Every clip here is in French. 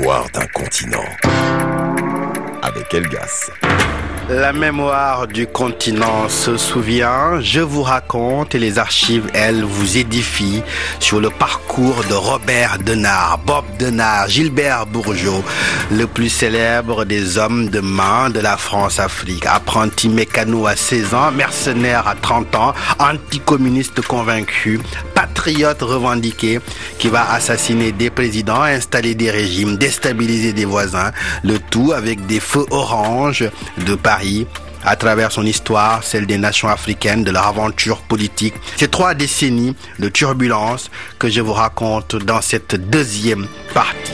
mémoire d'un continent. Avec Elgas. La mémoire du continent se souvient, je vous raconte et les archives, elles, vous édifient sur le parcours de Robert Denard, Bob Denard, Gilbert Bourgeault, le plus célèbre des hommes de main de la France-Afrique. Apprenti mécano à 16 ans, mercenaire à 30 ans, anticommuniste convaincu, patriote revendiqué, qui va assassiner des présidents, installer des régimes, déstabiliser des voisins, le tout avec des feux oranges de Paris. À travers son histoire, celle des nations africaines, de leur aventure politique. Ces 3 décennies de turbulence que je vous raconte dans cette deuxième partie.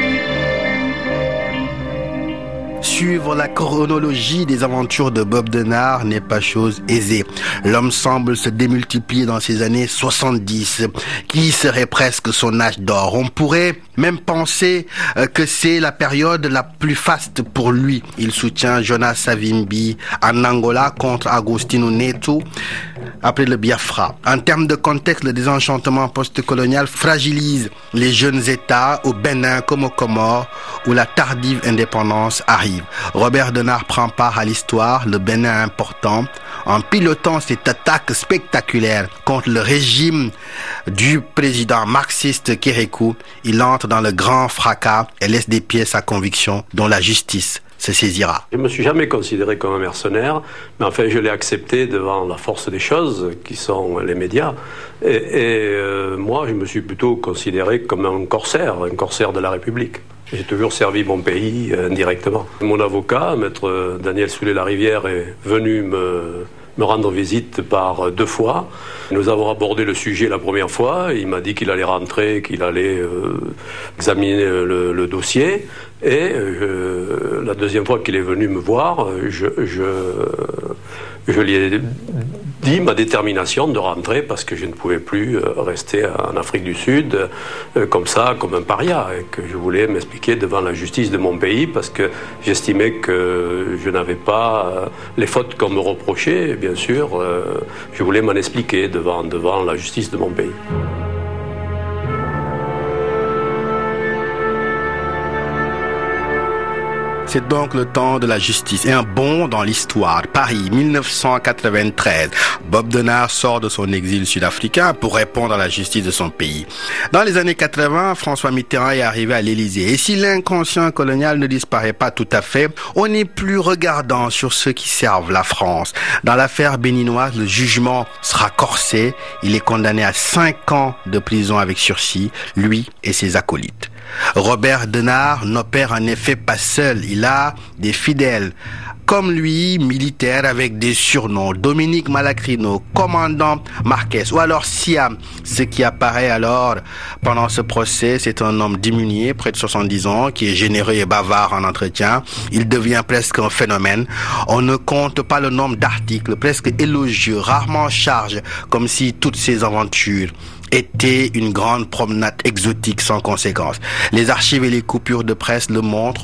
Suivre la chronologie des aventures de Bob Denard n'est pas chose aisée. L'homme semble se démultiplier dans ces années 70, qui serait presque son âge d'or. On pourrait même penser que c'est la période la plus faste pour lui. Il soutient Jonas Savimbi en Angola contre Agostinho Neto après le Biafra. En termes de contexte, le désenchantement post-colonial fragilise les jeunes États au Bénin comme aux Comores où la tardive indépendance arrive. Robert Denard prend part à l'histoire, le Bénin important, en pilotant cette attaque spectaculaire contre le régime du président marxiste Kérékou. Il entre dans le grand fracas et laisse des pièces à conviction dont la justice se saisira. Je ne me suis jamais considéré comme un mercenaire, mais enfin je l'ai accepté devant la force des choses, qui sont les médias. Moi, je me suis plutôt considéré comme un corsaire de la République. J'ai toujours servi mon pays indirectement. Mon avocat, maître Daniel Soulet-Larivière, est venu me rendre visite par 2 fois. Nous avons abordé le sujet la première fois. Il m'a dit qu'il allait rentrer, qu'il allait examiner le dossier. Et la deuxième fois qu'il est venu me voir, je lui ai dit ma détermination de rentrer parce que je ne pouvais plus rester en Afrique du Sud comme ça, comme un paria, et que je voulais m'expliquer devant la justice de mon pays parce que j'estimais que je n'avais pas les fautes qu'on me reprochait, bien sûr. Je voulais m'en expliquer devant la justice de mon pays. C'est donc le temps de la justice et un bond dans l'histoire. Paris, 1993. Bob Denard sort de son exil sud-africain pour répondre à la justice de son pays. Dans les années 80, François Mitterrand est arrivé à l'Élysée. Et si l'inconscient colonial ne disparaît pas tout à fait, on est plus regardant sur ceux qui servent la France. Dans l'affaire béninoise, le jugement sera corsé. Il est condamné à 5 ans de prison avec sursis, lui et ses acolytes. Robert Denard n'opère en effet pas seul, il a des fidèles. Comme lui, militaire avec des surnoms, Dominique Malacrino, commandant Marquez, ou alors Siam. Ce qui apparaît alors pendant ce procès, c'est un homme diminué, près de 70 ans, qui est généreux et bavard en entretien. Il devient presque un phénomène. On ne compte pas le nombre d'articles, presque élogieux, rarement en charge, comme si toutes ces aventures était une grande promenade exotique sans conséquence. Les archives et les coupures de presse le montrent.